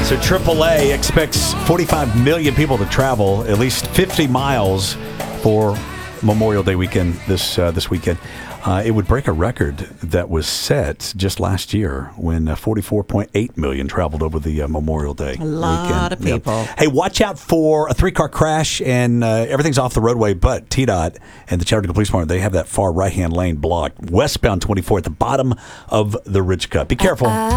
So AAA expects 45 million people to travel at least 50 miles for Memorial Day weekend this weekend. It would break a record that was set just last year when 44.8 million traveled over the Memorial Day weekend. A lot of people. Yeah. Hey, watch out for a 3-car crash, and everything's off the roadway, but TDOT and the Chattanooga Police Department, they have that far right-hand lane blocked, westbound 24 at the bottom of the Ridge Cut. Be careful.